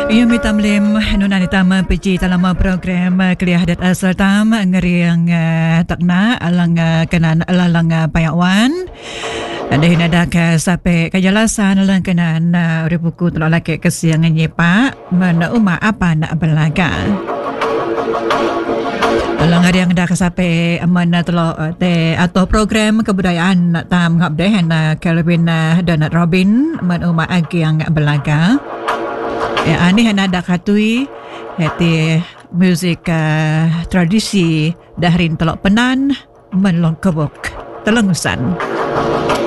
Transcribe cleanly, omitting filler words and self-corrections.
Ia mitamlim nunan itama peci dalam program Kuliah Adat Asal Tam ngeriang takna alang kenan lalang payawan. Ada hinadak sampai kejelasan alang kenan ribuku tolak laki kesiangan nyepa mana uma apa nak belaga. Alang hari yang dah sampai mana tolak atau program kebudayaan tam ngabdeh Kelvin Donald Robin mana uma agi yang belaga. Ani hana ada katui hati muzik tradisi dahrin telok penan menlong kebuk telengusan.